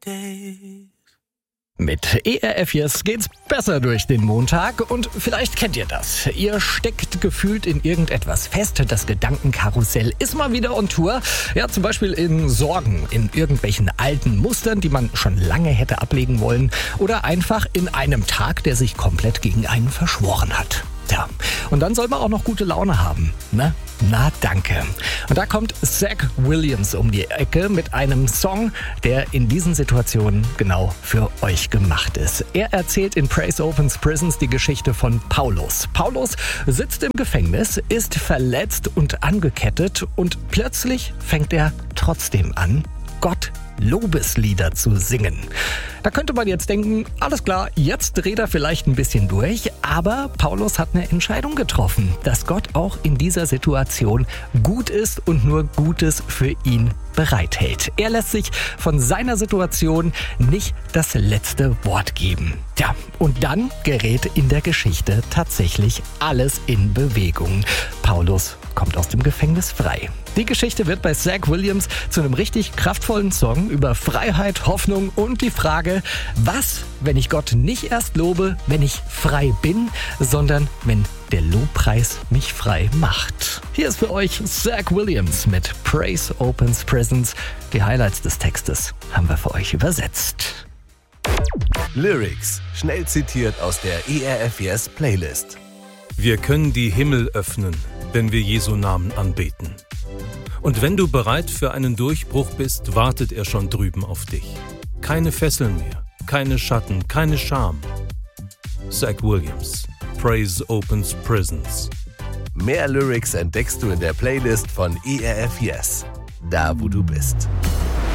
days. Mit ERF Yes geht's besser durch den Montag und vielleicht kennt ihr das. Ihr steckt gefühlt in irgendetwas fest, das Gedankenkarussell ist mal wieder on Tour. Ja, zum Beispiel in Sorgen, in irgendwelchen alten Mustern, die man schon lange hätte ablegen wollen oder einfach in einem Tag, der sich komplett gegen einen verschworen hat. Tja, und dann soll man auch noch gute Laune haben, ne? Na danke. Und da kommt Zach Williams um die Ecke mit einem Song, der in diesen Situationen genau für euch gemacht ist. Er erzählt in Praise Opens Prisons die Geschichte von Paulus. Paulus sitzt im Gefängnis, ist verletzt und angekettet und plötzlich fängt er trotzdem an, Gott Lobeslieder zu singen. Da könnte man jetzt denken, alles klar, jetzt dreht er vielleicht ein bisschen durch, aber Paulus hat eine Entscheidung getroffen, dass Gott auch in dieser Situation gut ist und nur Gutes für ihn bereithält. Er lässt sich von seiner Situation nicht das letzte Wort geben. Ja, und dann gerät in der Geschichte tatsächlich alles in Bewegung. Paulus kommt aus dem Gefängnis frei. Die Geschichte wird bei Zach Williams zu einem richtig kraftvollen Song über Freiheit, Hoffnung und die Frage, was, wenn ich Gott nicht erst lobe, wenn ich frei bin, sondern wenn der Lobpreis mich frei macht. Hier ist für euch Zach Williams mit Praise Opens Prisons. Die Highlights des Textes haben wir für euch übersetzt. Lyrics, schnell zitiert aus der ERF Yes Playlist. Wir können die Himmel öffnen, wenn wir Jesu Namen anbeten. Und wenn du bereit für einen Durchbruch bist, wartet er schon drüben auf dich. Keine Fesseln mehr, keine Schatten, keine Scham. Zach Williams, Praise Opens Prisons. Mehr Lyrics entdeckst du in der Playlist von ERF Yes, da wo du bist.